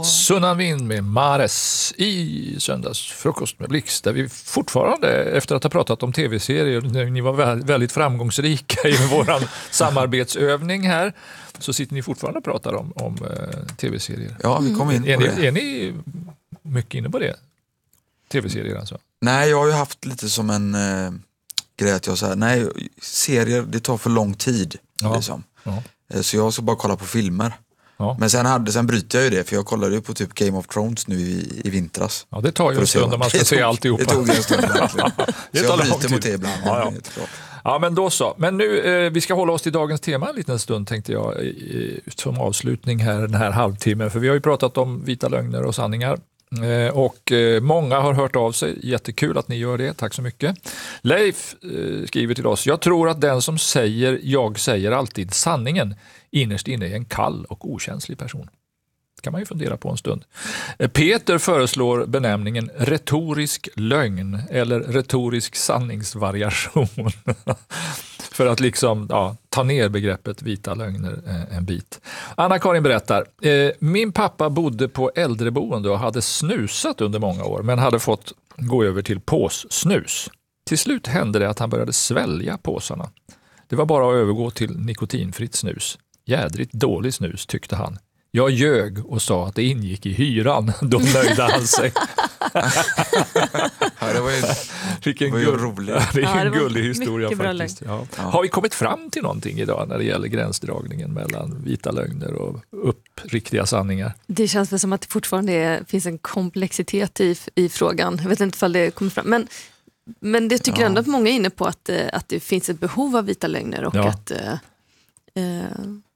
Sunnavind med Mares i söndagsfrukost med Blixt, där vi fortfarande, efter att ha pratat om tv-serier, ni var väldigt framgångsrika i våran samarbetsövning här, så sitter ni fortfarande och pratar om tv-serier. Ja, vi kom in på det. Är ni mycket inne på det? Tv-serier alltså? Nej, jag har ju haft lite som en grej att jag säger, nej, serier, det tar för lång tid. Liksom. Ja. Så jag ska bara kolla på filmer. Ja. Men sen bryter jag ju det, för jag kollade ju på typ Game of Thrones nu i vintras. Ja, det tar ju en stund när man ska se alltihopa. Det tog en stund verkligen. Så jag bryter mot det ibland. Ja, men då så. Men nu, vi ska hålla oss till dagens tema en liten stund, tänkte jag, som avslutning här, den här halvtimmen. För vi har ju pratat om vita lögner och sanningar. Och många har hört av sig. Jättekul att ni gör det. Tack så mycket. Leif skriver till oss: jag tror att den som säger jag säger alltid sanningen innerst inne är en kall och okänslig person. Kan man ju fundera på en stund. Peter föreslår benämningen retorisk lögn eller retorisk sanningsvariation för att liksom ta ner begreppet vita lögner en bit. Anna-Karin berättar: min pappa bodde på äldreboende och hade snusat under många år, men hade fått gå över till påssnus. Till slut hände det att han började svälja påsarna. Det var bara att övergå till nikotinfritt snus. Jädrigt dålig snus, tyckte han. Jag ljög och sa att det ingick i hyran. Då nöjde han sig. Ja, det var ju roligt. Det är en gullig historia faktiskt. Ja. Har vi kommit fram till någonting idag när det gäller gränsdragningen mellan vita lögner och uppriktiga sanningar? Det känns väl som att det fortfarande finns en komplexitet i frågan. Jag vet inte ifall det kommer fram. Men det tycker ändå att många är inne på att det finns ett behov av vita lögner och att